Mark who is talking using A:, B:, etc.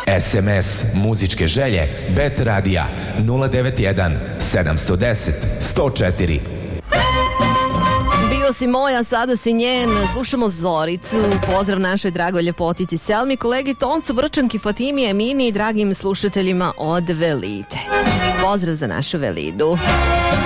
A: SMS muzičke želje Bet Radija 091 710 104.
B: Bio si moja, sada si njen. Slušamo Zoricu. Pozdrav našoj dragoj ljepotici Selmi, kolegi Toncu, Brčanki, Fatimi, Emini i dragim slušateljima od Velite. Pozdrav za našu Velidu.